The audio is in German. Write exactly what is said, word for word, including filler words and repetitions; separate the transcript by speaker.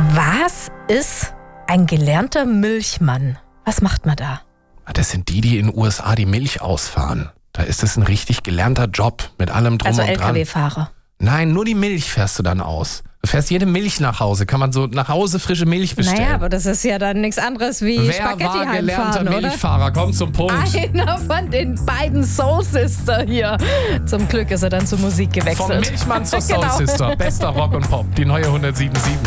Speaker 1: Was ist ein gelernter Milchmann? Was macht man da?
Speaker 2: Das sind die, die in den U S A die Milch ausfahren. Da ist es ein richtig gelernter Job mit allem drum
Speaker 1: Also
Speaker 2: und
Speaker 1: L
Speaker 2: dran.
Speaker 1: K W-Fahrer.
Speaker 2: Nein, nur die Milch fährst du dann aus. Du fährst jede Milch nach Hause. Kann man so nach Hause frische Milch bestellen.
Speaker 1: Naja, aber das ist ja dann nichts anderes wie
Speaker 2: Wer
Speaker 1: Spaghetti
Speaker 2: war gelernter
Speaker 1: heimfahren, oder?
Speaker 2: Milchfahrer? Komm zum Punkt.
Speaker 1: Einer von den beiden Soul Sister hier. Zum Glück ist er dann zur Musik gewechselt.
Speaker 2: Vom Milchmann zur Soul
Speaker 1: Genau.
Speaker 2: Sister. Bester Rock und Pop. Die neue hundertsieben Komma sieben.